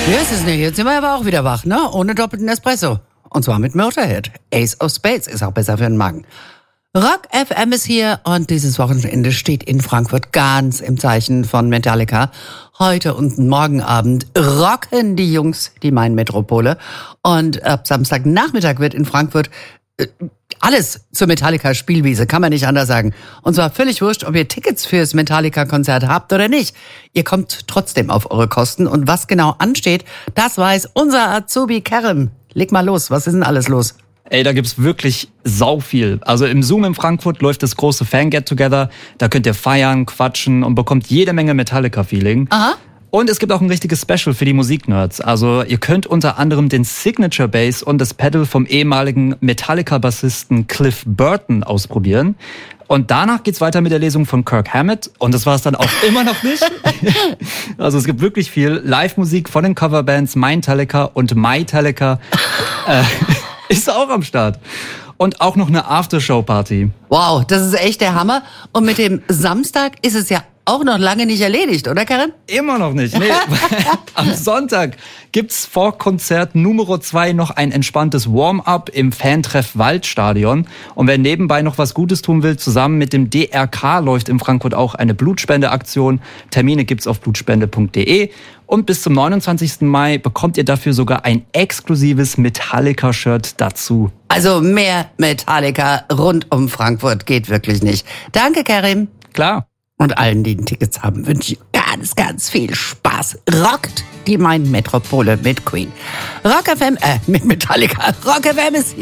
Ja, es ist nicht. Jetzt sind wir aber auch wieder wach, ne? Ohne doppelten Espresso. Und zwar mit Motorhead. Ace of Spades ist auch besser für den Magen. Rock FM ist hier und dieses Wochenende steht in Frankfurt ganz im Zeichen von Metallica. Heute und morgen Abend rocken die Jungs die Main-Metropole. Und ab Samstagnachmittag wird in Frankfurt alles zur Metallica-Spielwiese, kann man nicht anders sagen. Und zwar völlig wurscht, ob ihr Tickets fürs Metallica-Konzert habt oder nicht. Ihr kommt trotzdem auf eure Kosten. Und was genau ansteht, das weiß unser Azubi Kerem. Leg mal los, was ist denn alles los? Ey, da gibt's wirklich sau viel. Also im Zoom in Frankfurt läuft das große Fan-Get-Together. Da könnt ihr feiern, quatschen und bekommt jede Menge Metallica-Feeling. Aha. Und es gibt auch ein richtiges Special für die Musiknerds. Also ihr könnt unter anderem den Signature Bass und das Pedal vom ehemaligen Metallica-Bassisten Cliff Burton ausprobieren. Und danach geht's weiter mit der Lesung von Kirk Hammett. Und das war's dann auch immer noch nicht. Also es gibt wirklich viel Live-Musik von den Coverbands Metallica und Mytallica. Ist auch am Start. Und auch noch eine Aftershow-Party. Wow, das ist echt der Hammer. Und mit dem Samstag ist es ja auch noch lange nicht erledigt, oder Karin? Immer noch nicht. Nee. Am Sonntag gibt's vor Konzert Nummer 2 noch ein entspanntes Warm-up im Fantreff Waldstadion. Und wer nebenbei noch was Gutes tun will, zusammen mit dem DRK läuft in Frankfurt auch eine Blutspendeaktion. Termine gibt's auf blutspende.de. Und bis zum 29. Mai bekommt ihr dafür sogar ein exklusives Metallica-Shirt dazu. Also mehr Metallica rund um Frankfurt geht wirklich nicht. Danke, Karim. Klar. Und allen, die Tickets haben, wünsche ich ganz, ganz viel Spaß. Rockt die Main-Metropole mit Queen. Rock FM, mit Metallica. Rock FM ist